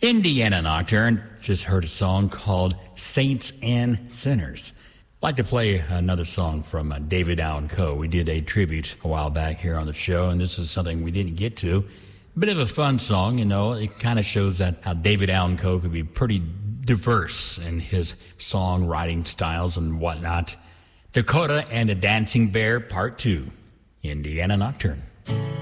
Indiana Nocturne. Just heard a song called Saints and Sinners. I'd like to play another song from David Allan Coe. We did a tribute a while back here on the show, and this is something we didn't get to. A bit of a fun song, you know. It kind of shows that how David Allan Coe could be pretty diverse in his songwriting styles and whatnot. Dakota and the Dancing Bear, Part 2, Indiana Nocturne.